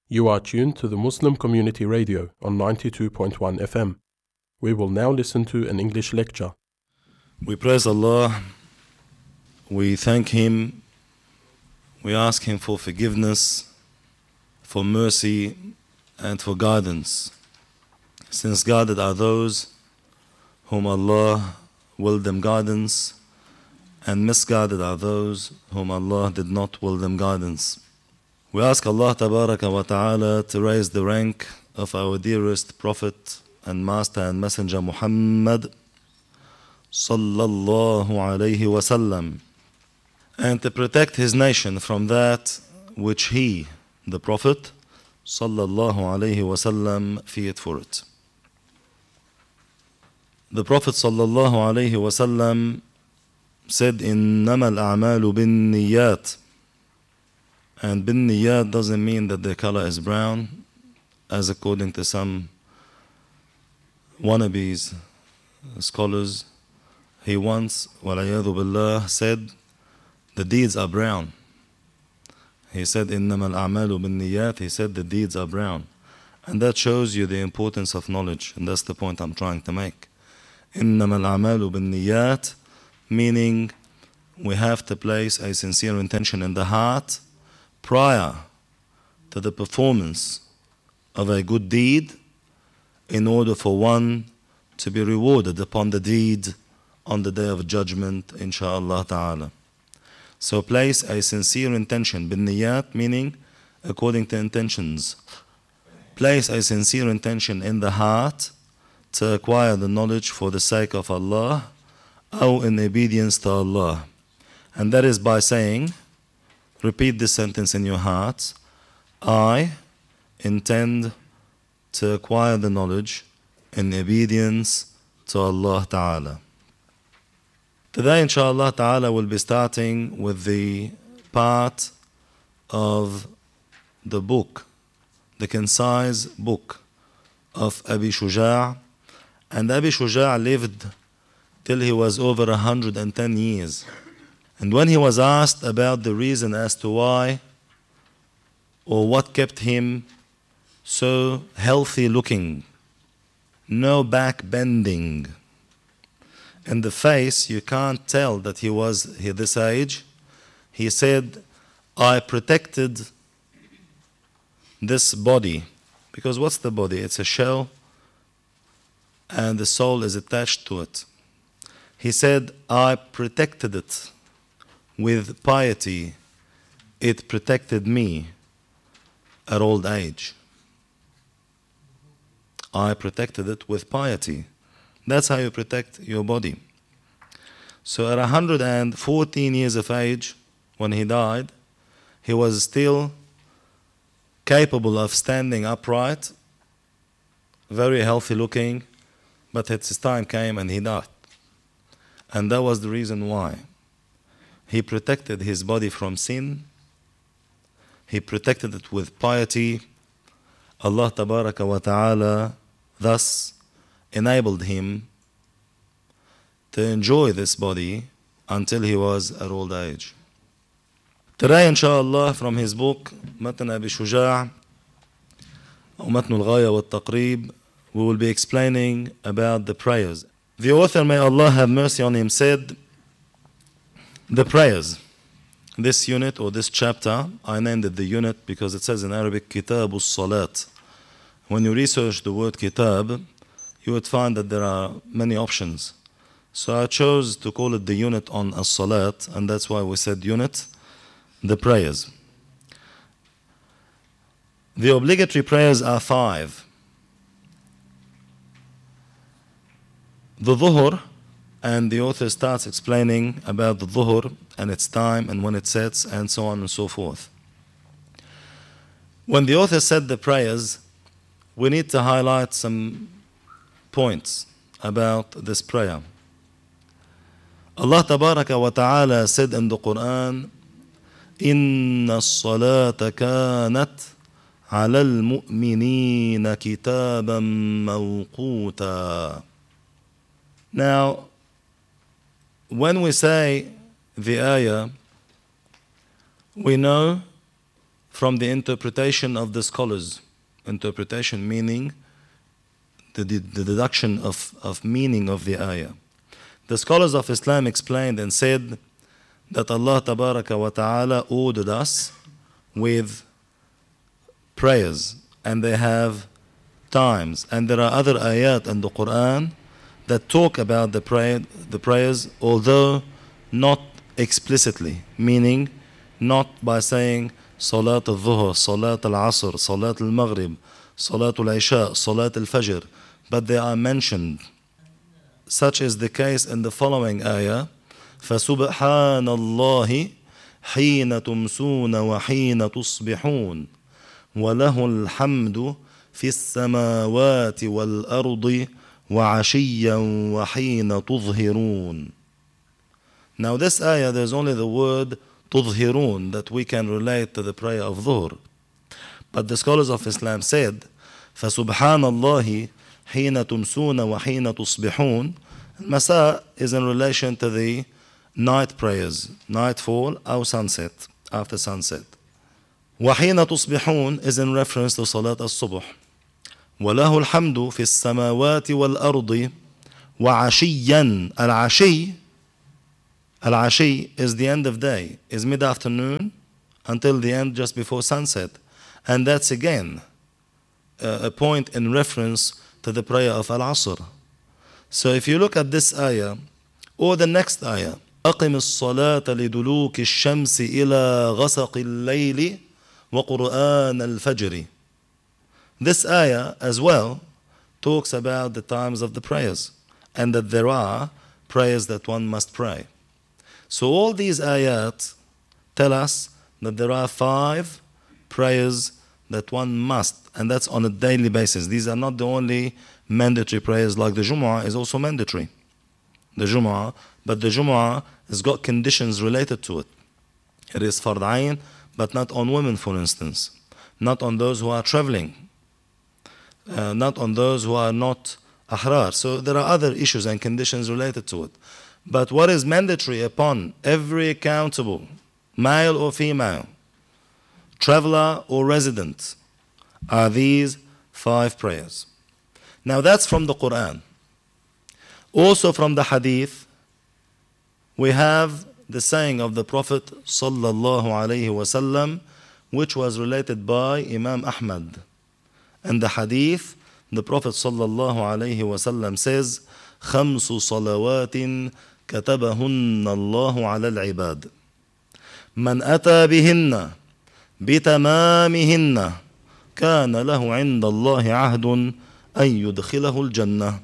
You are tuned to the Muslim Community Radio on 92.1 FM. We will now listen to an English lecture. We praise Allah, we thank Him, we ask Him for forgiveness, for mercy, and for guidance, since guided are those whom Allah willed them guidance, and misguided are those whom Allah did not will them guidance. We ask Allah Tabaraka wa Ta'ala to raise the rank of our dearest Prophet and Master and Messenger Muhammad Sallallahu Alaihi Wasallam, and to protect his nation from that which he, the Prophet Sallallahu Alaihi Wasallam, feared for it. The Prophet Sallallahu Alaihi Wasallam said, إِنَّمَا الْأَعْمَالُ بِالنِّيَّاتِ. And bin niyat doesn't mean that the color is brown, as according to some wannabes, scholars. He once, walayadu billah, said the deeds are brown. He said, إِنَّمَا الْأَعْمَالُ بِالنِّيَّاتِ. He said the deeds are brown. And that shows you the importance of knowledge, and that's the point I'm trying to make. إِنَّمَا الْأَعْمَالُ بِالنِّيَّاتِ, meaning we have to place a sincere intention in the heart prior to the performance of a good deed, in order for one to be rewarded upon the deed on the day of judgment, insha'Allah ta'ala. So place a sincere intention, bin niyat, meaning according to intentions. Place a sincere intention in the heart to acquire the knowledge for the sake of Allah, or in obedience to Allah. And that is by saying, repeat this sentence in your heart: I intend to acquire the knowledge in obedience to Allah Ta'ala. Today, inshaAllah Ta'ala, we'll be starting with the part of the book, the concise book of Abi Shuja'. And Abi Shuja' lived till he was over 110 years. And when he was asked about the reason as to why or what kept him so healthy looking, no back bending, in the face you can't tell that he was this age, he said, I protected this body. Because what's the body? It's a shell and the soul is attached to it. He said, I protected it with piety. It protected me at old age. I protected it with piety. That's how you protect your body. So at 114 years of age, when he died, he was still capable of standing upright, very healthy looking, but his time came and he died. And that was the reason why. He protected his body from sin. He protected it with piety. Allah Tabaraka wa Ta'ala thus enabled him to enjoy this body until he was at old age. Today, inshaAllah, from his book, Matan Abi Shuja' or Matan al-Ghaya wa Taqrib, we will be explaining about the prayers. The author, may Allah have mercy on him, said, the prayers. This unit or this chapter, I named it the unit because it says in Arabic, Kitab al-Salat. When you research the word Kitab, you would find that there are many options. So I chose to call it the unit on as-Salat, and that's why we said unit, the prayers. The obligatory prayers are 5. The Dhuhr, and the author starts explaining about the Dhuhr and its time and when it sets and so on and so forth. When the author said the prayers, we need to highlight some points about this prayer. Allah Tabaraka wa Ta'ala said in the Quran, إِنَّ الصَّلَاةَ كَانَتْ عَلَى الْمُؤْمِنِينَ كِتَابًا مَوْقُوتًا. Now, when we say the ayah, we know from the interpretation of the scholars. Interpretation meaning the deduction of meaning of the ayah. The scholars of Islam explained and said that Allah Tabaraka wa Ta'ala ordered us with prayers, and they have times, and there are other ayat in the Quran that talk about the prayers, although not explicitly, meaning not by saying Salat al-Dhuhr, Salat al-Asr, Salat al-Maghrib, Salat al-Isha, Salat al-Fajr, but they are mentioned. Such is the case in the following ayah, فَسُبْحَانَ اللَّهِ حِينَ تُمْسُونَ وَحِينَ تُصْبِحُونَ وَلَهُ الْحَمْدُ فِي السَّمَاوَاتِ وَالْأَرْضِ وَعَشِيًّا وَحِينَ تُظْهِرُونَ. Now this ayah, there's only the word تُظْهِرُونَ that we can relate to the prayer of Dhuhr. But the scholars of Islam said, فَسُبْحَانَ اللَّهِ حِينَ تُمْسُونَ وَحِينَ تُصْبِحُونَ. Masa is in relation to the night prayers, nightfall or sunset, after sunset. وَحِينَ تُصْبِحُونَ is in reference to Salat al-Subh. وَلَهُ الْحَمْدُ فِي السَّمَاوَاتِ وَالْأَرْضِ وَعَشِيًّا. Al-Ashi is the end of day, is mid-afternoon until the end just before sunset. And that's again a point in reference to the prayer of Al-Asr. So if you look at this ayah or the next ayah, أقم الصلاة لدلوك الشمس إلى غسق الليل وقرآن الفجر. This ayah as well talks about the times of the prayers and that there are prayers that one must pray. So all these ayat tell us that there are 5 prayers that one must, and that's on a daily basis. These are not the only mandatory prayers, like the Jumu'ah is also mandatory. The Jumu'ah, but the Jumu'ah has got conditions related to it. It is Fard Ayn, but not on women, for instance. Not on those who are traveling. Not on those who are not Ahrar. So there are other issues and conditions related to it. But what is mandatory upon every accountable, male or female, traveler or resident, are these 5 prayers. Now that's from the Quran. Also from the Hadith, we have the saying of the Prophet sallallahu alaihi wasallam, which was related by Imam Ahmad. In the Hadith, the Prophet sallallahu alaihi wasallam says, خمس صلوات كتبهن الله على العباد من أتى بهن بتمامهن كان له عند الله عهد أن يدخله الجنة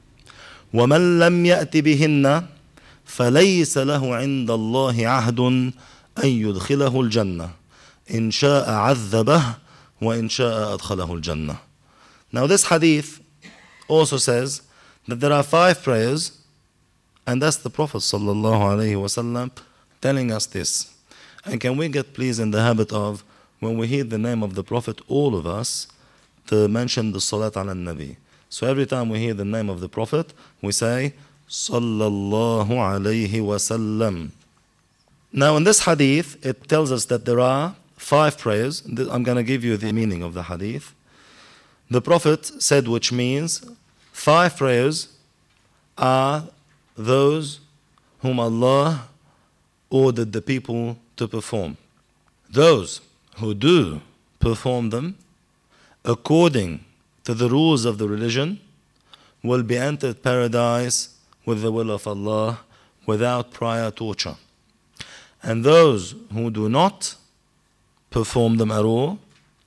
ومن لم يأت بهن فليس له عند الله عهد أن يدخله الجنة إن شاء عذبه وإن شاء أدخله الجنة. Now this hadith also says that there are 5 prayers, and that's the Prophet sallallahu alaihi wasallam telling us this. And can we get please in the habit of, when we hear the name of the Prophet, all of us, to mention the Salat ala Nabi. So every time we hear the name of the Prophet, we say, Sallallahu alayhi wasallam. Now in this hadith, it tells us that there are 5 prayers. I'm going to give you the meaning of the hadith. The Prophet said, which means 5 prayers are those whom Allah ordered the people to perform. Those who do perform them according to the rules of the religion will be entered paradise with the will of Allah without prior torture. And those who do not perform them at all,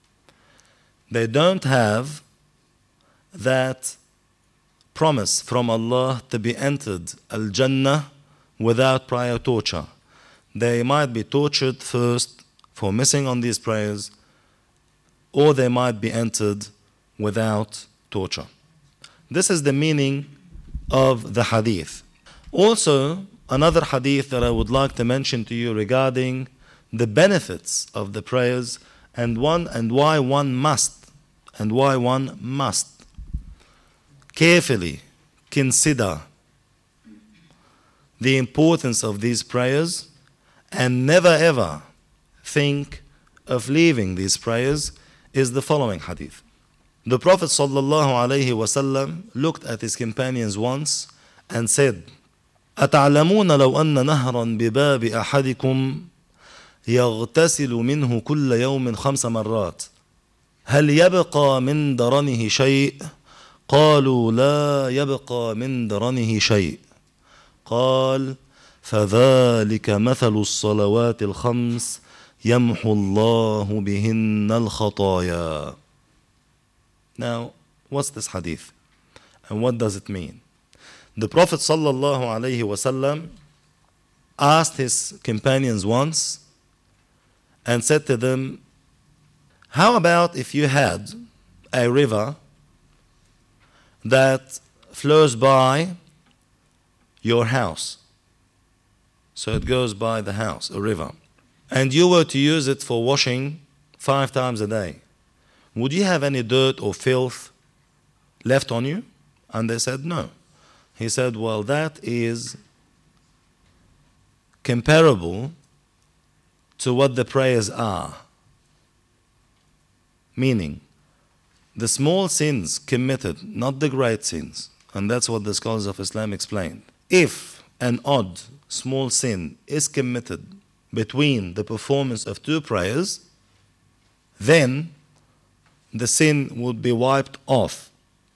they don't have that promise from Allah to be entered Al-Jannah without prior torture. They might be tortured first for missing on these prayers, or they might be entered without torture. This is the meaning of the hadith. Also, another hadith that I would like to mention to you regarding the benefits of the prayers and why one must carefully consider the importance of these prayers and never ever think of leaving these prayers is the following hadith. The Prophet ﷺ looked at his companions once and said, أتعلمون لو أن نهرا بباب أحدكم يغتسل منه كل يوم 5 مرات هل يبقى من درنه شيء؟ قالوا لا يبقى من درنه شيء. قال فذلك مثل الصلوات الخمس يمحو الله بهن الخطايا. Now, what's this hadith? And what does it mean? The Prophet ﷺ asked his companions once and said to them, how about if you had a river that flows by your house? So it goes by the house, a river. And you were to use it for washing 5 times a day. Would you have any dirt or filth left on you? And they said no. He said, well, that is comparable to what the prayers are. Meaning, the small sins committed, not the great sins. And that's what the scholars of Islam explained. If an odd small sin is committed between the performance of 2 prayers, then the sin would be wiped off.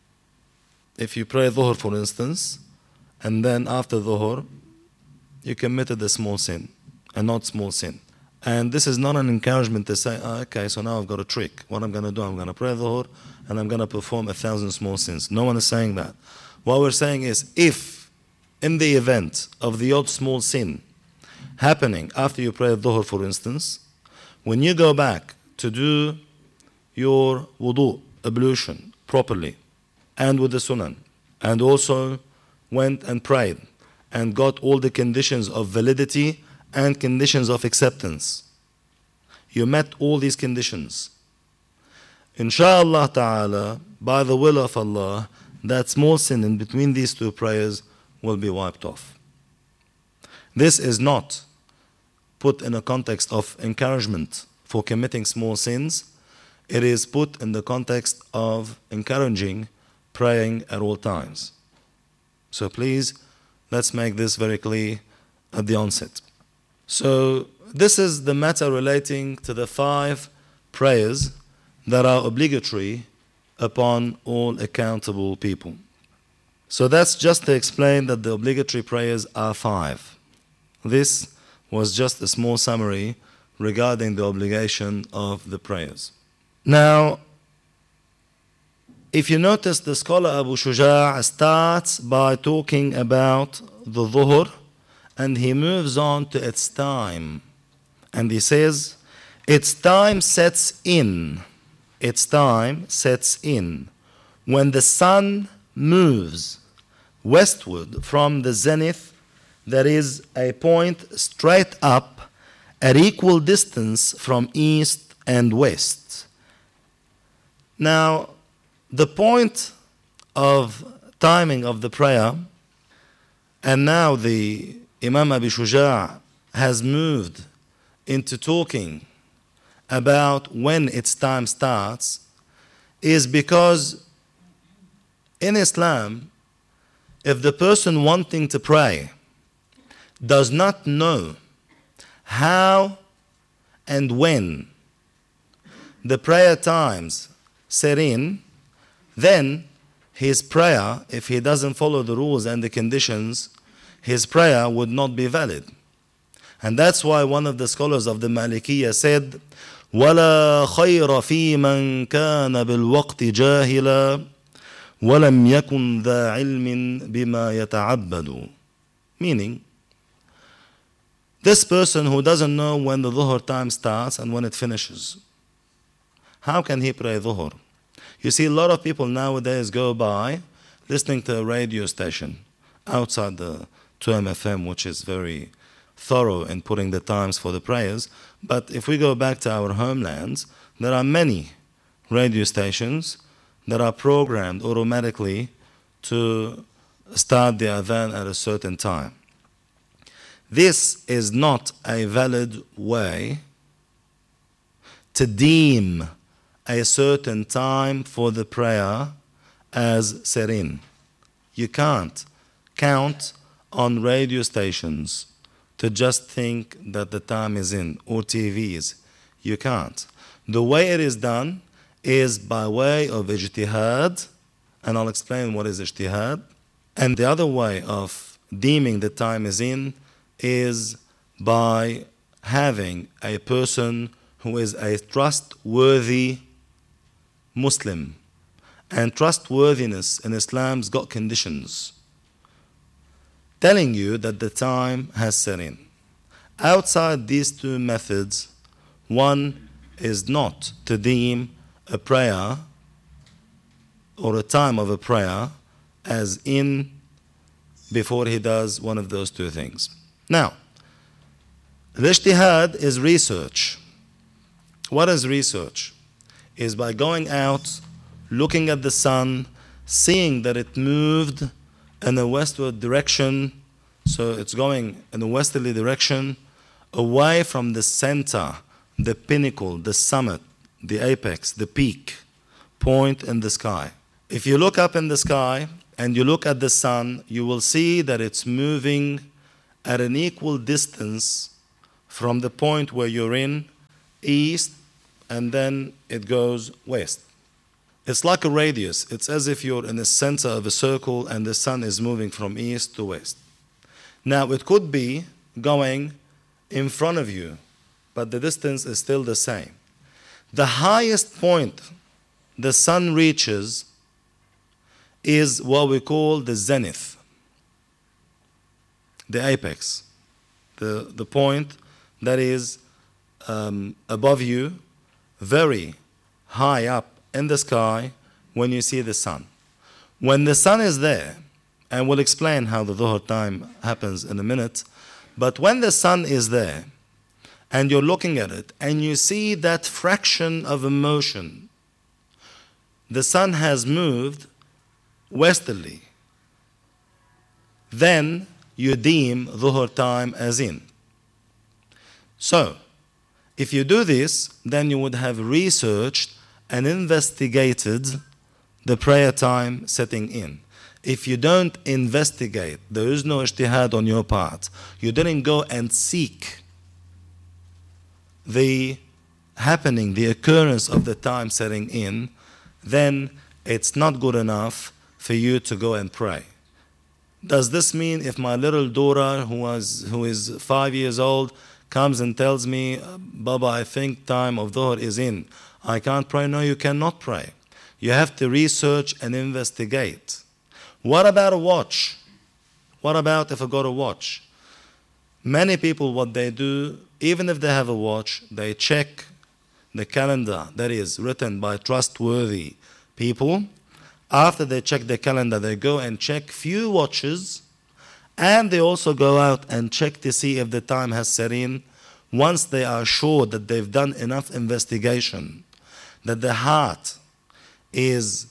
If you pray Dhuhr, for instance, and then after Dhuhr, you committed a small sin, a not small sin. And this is not an encouragement to say, okay, so now I've got a trick. What I'm going to do, I'm going to pray Dhuhr, and I'm going to perform 1,000 small sins. No one is saying that. What we're saying is, if in the event of the odd small sin happening after you pray Dhuhr, for instance, when you go back to do your wudu, ablution, properly, and with the sunan, and also went and prayed, and got all the conditions of validity and conditions of acceptance. You met all these conditions. Insha'Allah ta'ala, by the will of Allah, that small sin in between these 2 prayers will be wiped off. This is not put in a context of encouragement for committing small sins. It is put in the context of encouraging praying at all times. So please, let's make this very clear at the onset. So this is the matter relating to the 5 prayers that are obligatory upon all accountable people. So that's just to explain that the obligatory prayers are 5. This was just a small summary regarding the obligation of the prayers. Now, if you notice, the scholar Abu Shuja' starts by talking about the Dhuhr, and he moves on to its time. And he says, its time sets in. Its time sets in when the sun moves westward from the zenith. There is a point straight up at equal distance from east and west. Now, the point of timing of the prayer, and now the Imam Abi Shuja' has moved into talking about when its time starts, is because in Islam, if the person wanting to pray does not know how and when the prayer times set in, then his prayer, if he doesn't follow the rules and the conditions, his prayer would not be valid. And that's why one of the scholars of the Malikiyya said, وَلَا خَيْرَ فِي مَنْ كَانَ بِالْوَقْتِ جَاهِلًا وَلَمْ يَكُنْ ذَا عِلْمٍ بِمَا يَتَعَبَّدُ. Meaning, this person who doesn't know when the Dhuhr time starts and when it finishes, how can he pray Dhuhr? You see, a lot of people nowadays go by listening to a radio station outside the 2MFM, which is very thorough in putting the times for the prayers. But if we go back to our homelands, there are many radio stations that are programmed automatically to start the adhan at a certain time. This is not a valid way to deem a certain time for the prayer as serin. You can't count on radio stations to just think that the time is in, or TVs. You can't. The way it is done is by way of ijtihad, and I'll explain what is ijtihad. And the other way of deeming the time is in is by having a person who is a trustworthy Muslim. And trustworthiness in Islam's got conditions telling you that the time has set in. Outside these two methods, one is not to deem a prayer or a time of a prayer as in before he does one of those two things. Now, the ijtihad is research. What is research? Is by going out, looking at the sun, seeing that it moved in a westward direction, so it's going in a westerly direction, away from the center, the pinnacle, the summit, the apex, the peak point in the sky. If you look up in the sky and you look at the sun, you will see that it's moving at an equal distance from the point where you're in, east, and then it goes west. It's like a radius. It's as if you're in the center of a circle and the sun is moving from east to west. Now, it could be going in front of you, but the distance is still the same. The highest point the sun reaches is what we call the zenith, the apex, the point that is above you, very high up in the sky when you see the sun. When the sun is there, and we'll explain how the dhuhr time happens in a minute, but when the sun is there, and you're looking at it, and you see that fraction of a motion, the sun has moved westerly, then you deem dhuhr time as in. So, if you do this, then you would have researched and investigated the prayer time setting in. If you don't investigate, there is no ijtihad on your part, you didn't go and seek the happening, the occurrence of the time setting in, then it's not good enough for you to go and pray. Does this mean if my little daughter who is 5 years old comes and tells me, Baba, I think time of dhuhr is in, I can't pray? No, you cannot pray. You have to research and investigate. What about a watch? What about if I got a watch? Many people, what they do, even if they have a watch, they check the calendar that is written by trustworthy people. After they check the calendar, they go and check few watches, and they also go out and check to see if the time has set in. Once they are sure that they've done enough investigation, that the heart is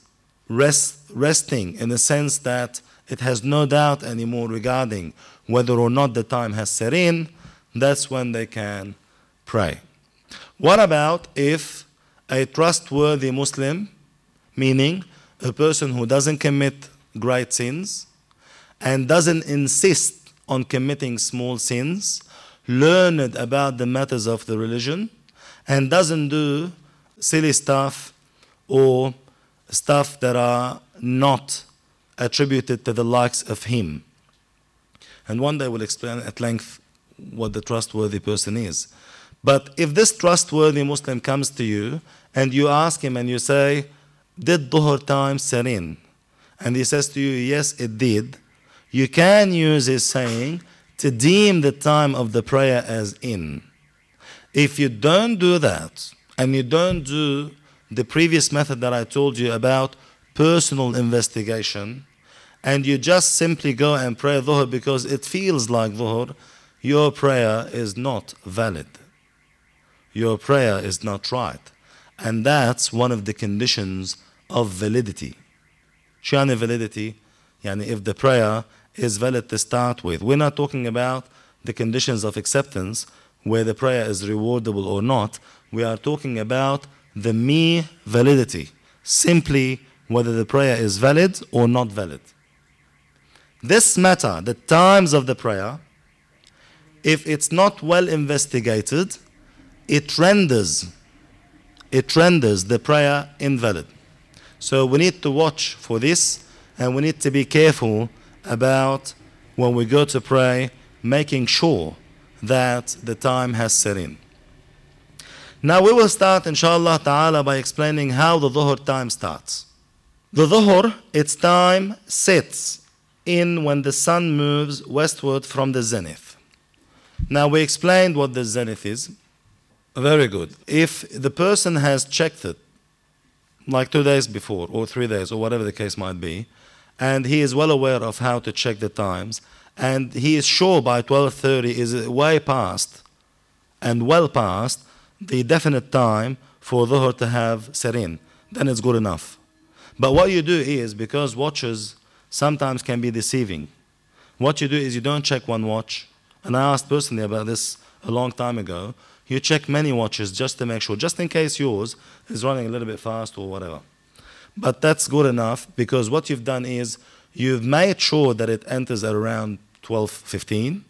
resting in the sense that it has no doubt anymore regarding whether or not the time has set in, that's when they can pray. What about if a trustworthy Muslim, meaning a person who doesn't commit great sins and doesn't insist on committing small sins, learned about the matters of the religion, and doesn't do silly stuff or stuff that are not attributed to the likes of him. And one day we'll explain at length what the trustworthy person is. But if this trustworthy Muslim comes to you and you ask him and you say, did dhuhr time set in? And he says to you, yes, it did. You can use his saying to deem the time of the prayer as in. If you don't do that, and you don't do the previous method that I told you about personal investigation, and you just simply go and pray dhuhr because it feels like dhuhr, your prayer is not valid. Your prayer is not right. And that's one of the conditions of validity. Shani validity, yani if the prayer is valid to start with. We're not talking about the conditions of acceptance where the prayer is rewardable or not. We are talking about the mere validity, simply whether the prayer is valid or not valid. This matter, the times of the prayer, if it's not well investigated, it renders the prayer invalid. So we need to watch for this, and we need to be careful about when we go to pray, making sure that the time has set in. Now we will start, inshallah ta'ala, by explaining how the dhuhr time starts. The dhuhr, its time sets in when the sun moves westward from the zenith. Now we explained what the zenith is. Very good. If the person has checked it like 2 days before or 3 days or whatever the case might be, and he is well aware of how to check the times, and he is sure by 12:30 is way past and well past the definite time for dhuhr to have set in, then it's good enough. But what you do is, because watches sometimes can be deceiving, what you do is you don't check one watch. And I asked personally about this a long time ago. You check many watches just to make sure, just in case yours is running a little bit fast or whatever. But that's good enough, because what you've done is you've made sure that it enters at around 12:15,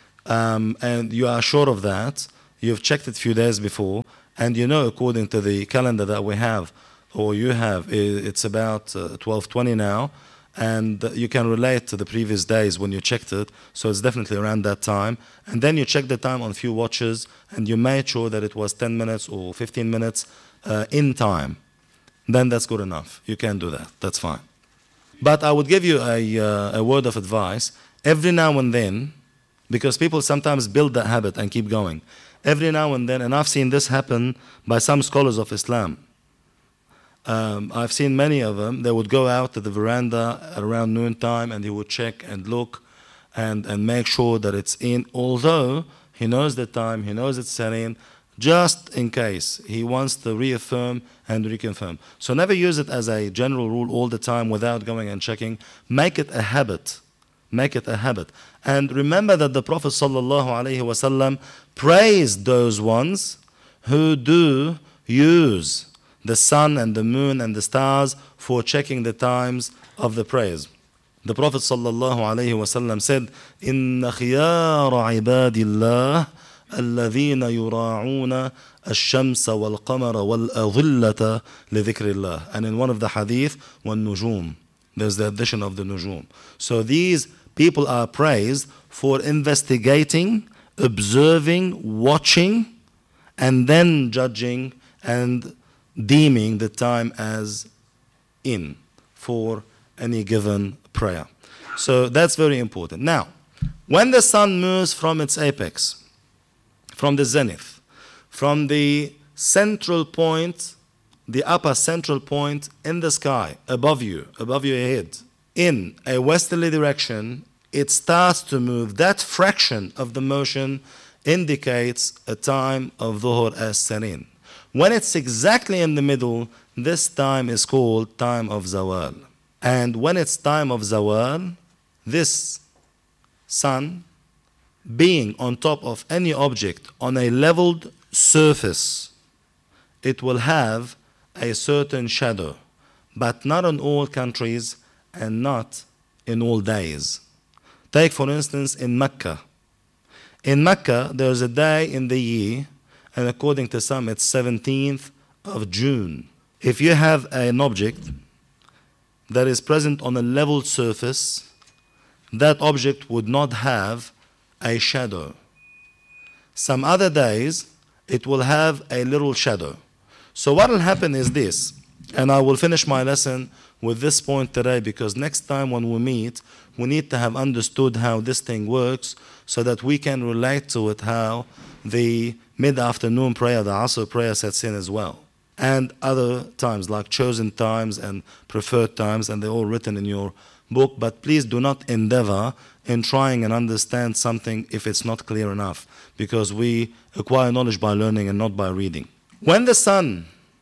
and you are sure of that. You've checked it a few days before, and you know, according to the calendar that we have, or you have, it's about 12:20 now, and you can relate to the previous days when you checked it, so it's definitely around that time. And then you check the time on a few watches, and you made sure that it was 10 minutes or 15 minutes in time. Then that's good enough. You can do that. That's fine. But I would give you a word of advice. Every now and then, because people sometimes build that habit and keep going, every now and then, and I've seen this happen by some scholars of Islam. I've seen many of them. They would go out to the veranda at around noontime, and he would check and look and make sure that it's in, although he knows the time, he knows it's set in, just in case he wants to reaffirm and reconfirm. So never use it as a general rule all the time without going and checking. Make it a habit. Make it a habit. And remember that the Prophet ﷺ praised those ones who do use the sun and the moon and the stars for checking the times of the prayers. The Prophet ﷺ said, إِنَّ خِيَارَ عِبَادِ اللَّهِ الَّذِينَ يُرَاعُونَ الشَّمْسَ وَالْقَمَرَ وَالْأَظِلَّةَ لِذِكْرِ اللَّهِ. And in one of the hadith, وَالنُّجُومِ, there's the addition of the nujum. So these people are praised for investigating, observing, watching, and then judging and deeming the time as in for any given prayer. So that's very important. Now, when the sun moves from its apex, from the zenith, from the central point, the upper central point in the sky, above you, above your head, in a westerly direction, it starts to move. That fraction of the motion indicates a time of dhuhr as set in. When it's exactly in the middle, this time is called time of zawal. And when it's time of zawal, this sun, being on top of any object on a leveled surface, it will have a certain shadow, but not in all countries and not in all days. Take for instance in Mecca. In Mecca, there's a day in the year, and according to some, it's 17th of June. If you have an object that is present on a level surface, that object would not have a shadow. Some other days, it will have a little shadow. So what will happen is this, and I will finish my lesson with this point today, because next time when we meet, we need to have understood how this thing works so that we can relate to it how the mid-afternoon prayer, the Asr prayer, sets in as well. And other times, like chosen times and preferred times, and they're all written in your book. But please do not endeavor in trying and understand something if it's not clear enough, because we acquire knowledge by learning and not by reading. When the sun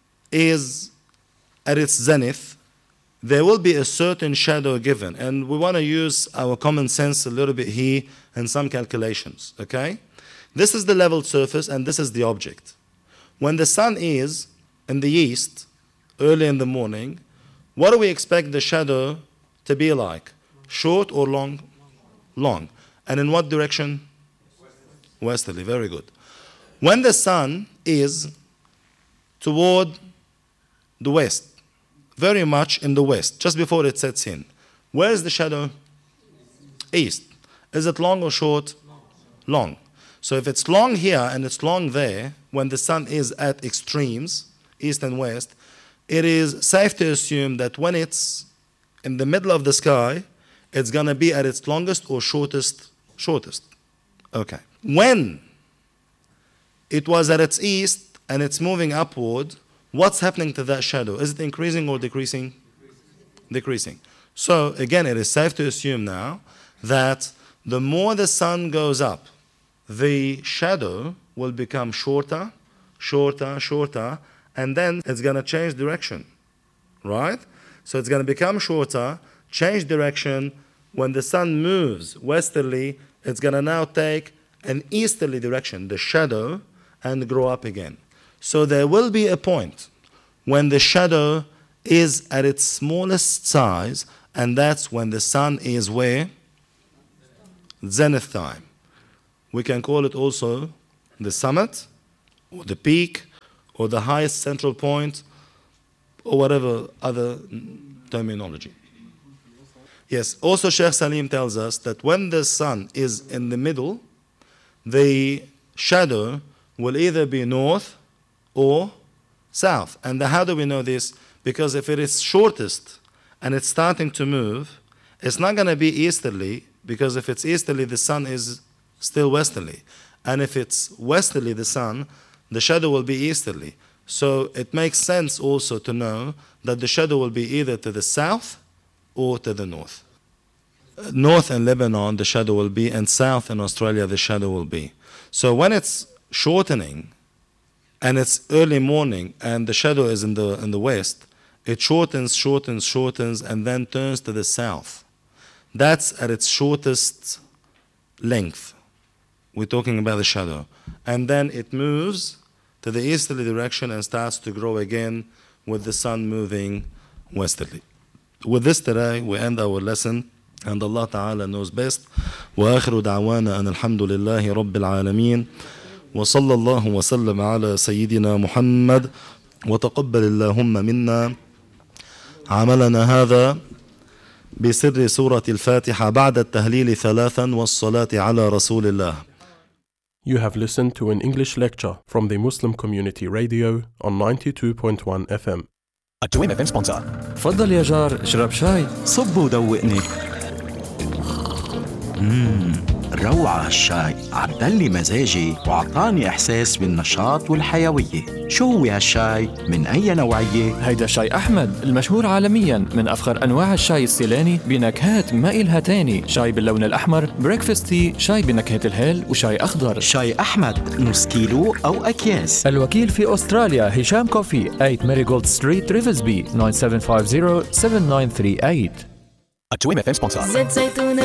is at its zenith, there will be a certain shadow given. And we want to use our common sense a little bit here and some calculations, okay? This is the level surface and this is the object. when the sun is in the east, early in the morning, what do we expect the shadow to be like? Short or long? Long. And in what direction? Westerly. Very good. When the sun is toward the west, very much in the west, just before it sets in, where is the shadow? East. Is it long or short? Long. So if it's long here and it's long there, when the sun is at extremes, east and west, it is safe to assume that when it's in the middle of the sky, it's going to be at its longest or shortest? Shortest. Okay. When it was at its east and it's moving upward, what's happening to that shadow? Is it increasing or decreasing? Decreasing. So again, it is safe to assume now that the more the sun goes up, the shadow will become shorter, shorter, shorter, and then it's going to change direction, right? So it's going to become shorter, change direction. When the sun moves westerly, it's going to now take an easterly direction, the shadow, and grow up again. So there will be a point when the shadow is at its smallest size, and that's when the sun is where? Zenith time. We can call it also the summit, or the peak, or the highest central point, or whatever other terminology. Yes, also Sheikh Salim tells us that when the sun is in the middle, the shadow will either be north or south. And how do we know this? Because if it is shortest and it's starting to move, it's not going to be easterly, because if it's easterly, the sun is still westerly. And if it's westerly, the sun, the shadow will be easterly. So it makes sense also to know that the shadow will be either to the south or to the north. North in Lebanon, the shadow will be, and south in Australia, the shadow will be. So when it's shortening, and it's early morning, and the shadow is in the west, it shortens, and then turns to the south. That's at its shortest length. We're talking about the shadow. And then it moves to the easterly direction and starts to grow again with the sun moving westerly. With this today, we end our lesson, and Allah Ta'ala knows best. وآخر دعوانا أن الحمد لله رب العالمين وصلى الله وسلم على سيدنا محمد وتقبل اللهم منا عملنا هذا بسر سورة الفاتحة بعد التهليل 3 والصلاة على رسول الله. You have listened to an English lecture from the Muslim Community Radio on 92.1 FM. التويم FM sponsor. تفضل يا جار، اشرب شاي. صب ودوقني. روعة هالشاي، عدلي مزاجي وعطاني إحساس بالنشاط والحيوية. شو هو هالشاي؟ من أي نوعية؟ هيدا شاي أحمد المشهور عالميا، من أفخر أنواع الشاي السيلاني بنكهات ما إلها تاني. شاي باللون الأحمر، بريكفاست تي، شاي بنكهة الهيل، وشاي أخضر. شاي أحمد نص كيلو أو أكياس. الوكيل في أستراليا هشام كوفي، 8 ماريغولد ستريت ريفزبي 9750 7938. التويم FM sponsor. زيت زيتون